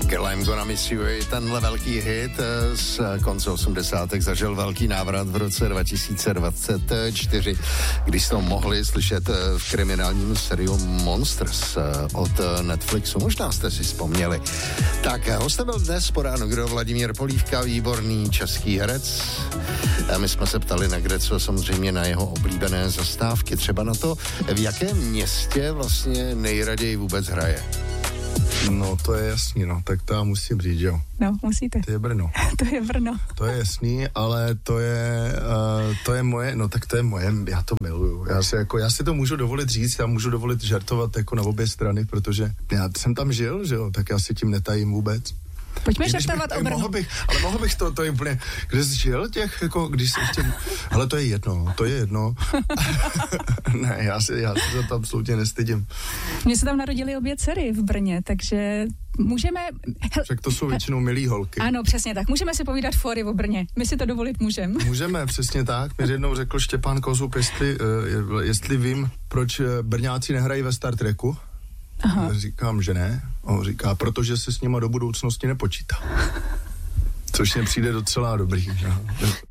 Girl, I'm Gonna Miss You, tenhle velký hit z konce 80. zažil velký návrat v roce 2024, když jste ho mohli slyšet v kriminálním seriálu Monsters od Netflixu. Možná jste si vzpomněli. Tak, hostem byl dnes po ránu kdo Vladimír Polívka, výborný český herec. A my jsme se ptali na Greco, samozřejmě na jeho oblíbené zastávky, třeba na to, v jakém městě vlastně nejraději vůbec hraje. No, to je jasný, no, tak to já musím říct, jo. No, musíte. To je Brno. To je Brno. To je jasný, ale to je moje, no tak to je moje, já to miluju. Já si to můžu dovolit říct, já můžu dovolit žartovat jako na obě strany, protože já jsem tam žil, že jo, tak já si tím netajím vůbec. Pojďme žartovat o Brnu. Mohl bych to je úplně, kde jsi žil těch, jako, když jsi ještě, ale to je jedno. Ne, já se za to absolutně nestydím. Mně se tam narodily obě dcery v Brně, takže můžeme... Však to jsou většinou milý holky. Ano, přesně tak. Můžeme si povídat fóry o Brně. My si to dovolit můžeme. Můžeme, přesně tak. Mě jednou řekl Štěpán Kozub, jestli vím, proč Brňáci nehrají ve Star Treku. Aha. Říkám, že ne. On říká, protože se s nima do budoucnosti nepočítá. Což mě přijde docela dobrý. Že?